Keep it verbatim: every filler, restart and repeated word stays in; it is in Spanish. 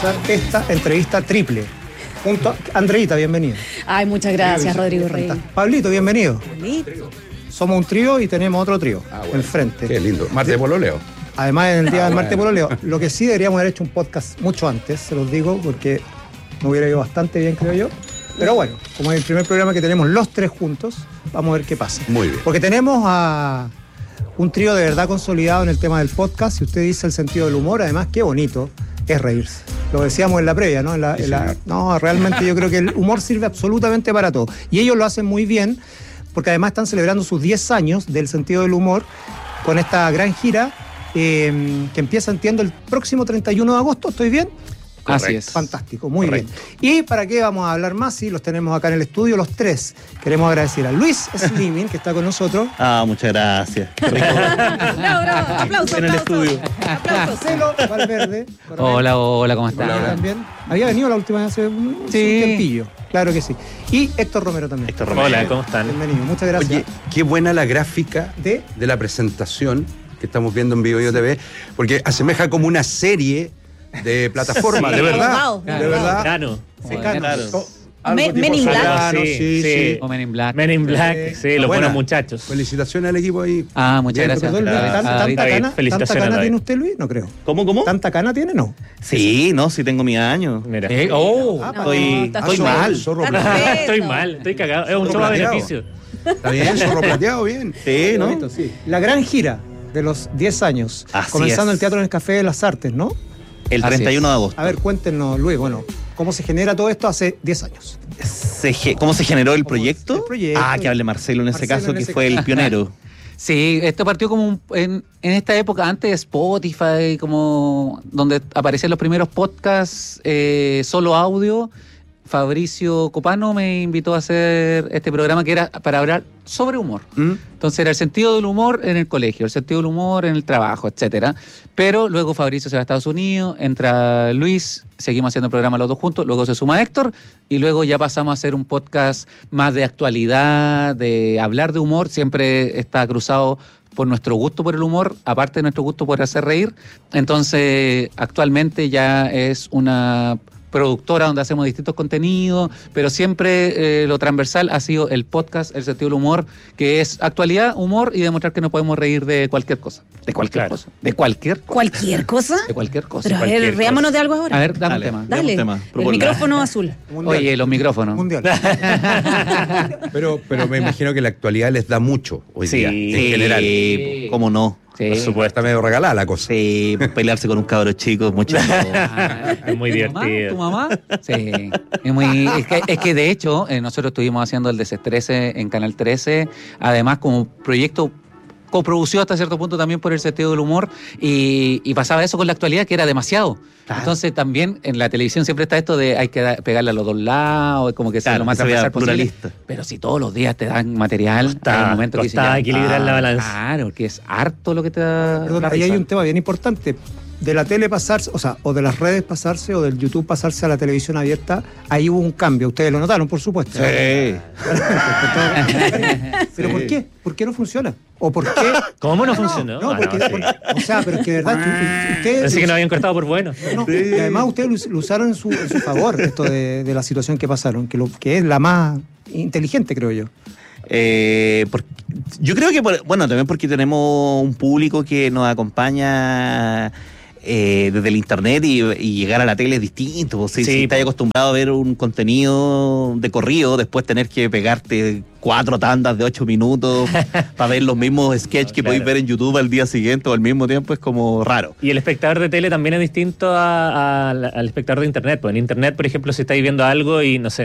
comenzar esta entrevista triple. Junto a Andreita, bienvenida. Ay, muchas gracias, Rodrigo Rey. Pablito, bienvenido. Bonito. Somos un trío y tenemos otro trío ah, bueno. enfrente. Qué lindo. Martes de Pololeo. Además, en el día ah, del Martes de bueno. Pololeo. Lo que sí deberíamos haber hecho un podcast mucho antes, se los digo, porque me hubiera ido bastante bien, creo yo. Pero bueno, como es el primer programa que tenemos los tres juntos, vamos a ver qué pasa. Muy bien. Porque tenemos a un trío de verdad consolidado en el tema del podcast. Si usted dice el sentido del humor, además, qué bonito es reírse. Lo decíamos en la previa, ¿no? En la, Sí, en la, no, realmente yo creo que el humor sirve absolutamente para todo. Y ellos lo hacen muy bien, porque además están celebrando sus diez años del sentido del humor con esta gran gira eh, que empieza, entiendo, el próximo treinta y uno de agosto. ¿Estoy bien? Correcto. Así es. Fantástico, muy Correcto. bien. ¿Y para qué vamos a hablar más? Sí, los tenemos acá en el estudio, los tres. Queremos agradecer a Luis Slimin, que está con nosotros. Ah, muchas gracias. Qué rico. Bravo, bravo. Aplausos. En el aplausos. estudio. Aplausos. Marcelo Valverde. Hola, hola, ¿cómo estás? Hola, también. Había venido la última vez hace un, Sí. un tiempillo. Claro que sí. Y Héctor Romero también. Héctor Romero. Hola, ¿cómo están? Bienvenido, muchas gracias. Oye, qué buena la gráfica ¿De? de la presentación que estamos viendo en Vivo Yo T V, porque asemeja como una serie de plataforma, Sí. de verdad. Wow. De verdad. Grano. Secano. Claro. Oh, algo Me- tipo Men in Black. Solano, Sí, sí, sí. sí. O Men in Black. Men in Black, Eh, sí, los buena. buenos muchachos. Felicitaciones al equipo ahí. Ah, muchas Bien, gracias. Perdón, Luis, Ah, ¿tan- ah, ¿Tanta David, cana, tanta felicitaciones, cana David. tiene usted, Luis? No creo. ¿Cómo, cómo? ¿Tanta cana tiene? No. Sí, no, sí tengo mis años. Mira. Eh, oh. Ah, Estoy, está estoy zorro, mal. Zorro Está plateado. perfecto. Estoy mal, estoy cagado. Es un Zorro show a plateado. beneficio. Está bien, zorro plateado, bien. Sí, ¿no? Bonito, sí. La gran gira de los diez años. Así comenzando es. el Teatro en el Café de las Artes, ¿no? El Así treinta y uno es. de agosto. A ver, cuéntenos, Luis, bueno, ¿cómo se genera todo esto hace diez años? Se ge- ¿Cómo se generó el ¿Cómo proyecto? el proyecto? Ah, que hable Marcelo en ese Marcelo caso, en que ese fue caso. el pionero. Sí, esto partió como un- en, en esta época, antes de Spotify, como donde aparecían los primeros podcasts, eh, solo audio. Fabricio Copano me invitó a hacer este programa que era para hablar sobre humor. ¿Mm? Entonces era el sentido del humor en el colegio, el sentido del humor en el trabajo, etcétera. Pero luego Fabricio se va a Estados Unidos, entra Luis, seguimos haciendo el programa los dos juntos, luego se suma Héctor y luego ya pasamos a hacer un podcast más de actualidad, de hablar de humor, siempre está cruzado por nuestro gusto por el humor, aparte de nuestro gusto por hacer reír. Entonces actualmente ya es una productora donde hacemos distintos contenidos, pero siempre eh, lo transversal ha sido el podcast, el sentido del humor, que es actualidad, humor y demostrar que nos podemos reír de cualquier cosa. De cualquier Claro. cosa. De cualquier cosa. ¿Cualquier cosa? De cualquier cosa. Pero a ver, cualquier reámonos de algo ahora. A ver, dame Dale. un tema. Dale. un tema, El proponga. micrófono azul. Mundial. Oye, los micrófonos. Mundial. Pero, pero me imagino que la actualidad les da mucho hoy Sí. día, en Sí. general. ¿Cómo no? Sí. Por supuesto. Está medio regalada la cosa. Sí, pelearse con un cabro chico es mucho. Ah, Es muy ¿tu mamá? divertido. ¿Tu mamá? Sí. Es, muy, es, que, es que de hecho, eh, nosotros estuvimos haciendo el Desestrese en Canal trece, además como proyecto coproducido hasta cierto punto también por el sentido del humor y, y pasaba eso con la actualidad que era demasiado. Claro. Entonces también en la televisión siempre está esto de hay que da- pegarle a los dos lados, como que sea Claro, lo más que se vea transversal posible. pluralista. Pero si todos los días te dan material, Costaba- hay un momento que dices, costaba ya, equilibrar la ah, balanza. Claro, que es harto lo que te da. Perdón, la ahí hay risa. un tema bien importante. De la tele pasarse, o sea, o de las redes pasarse, o del YouTube pasarse a la televisión abierta, ahí hubo un cambio. Ustedes lo notaron, por supuesto. Sí. ¿Pero por qué? ¿Por qué no funciona? ¿O por qué? ¿Cómo no funcionó? No, Ah, porque, no, sí. porque- o sea, pero es que de verdad, tú- ustedes... Pensé que nos habían cortado por bueno. No, y además ustedes lo, lo usaron en su, en su favor, esto de, de la situación que pasaron, que, lo, que es la más inteligente, creo yo. Eh, por- yo creo que, por- bueno, también porque tenemos un público que nos acompaña eh, desde el internet y, y llegar a la tele es distinto. Pues, si, Sí, si estás po. acostumbrado a ver un contenido de corrido, después tener que pegarte cuatro tandas de ocho minutos para ver los mismos sketches que Claro. podéis ver en YouTube al día siguiente o al mismo tiempo es como raro. Y el espectador de tele también es distinto a- a- al espectador de internet. Pues en internet, por ejemplo, si estáis viendo algo y no sé,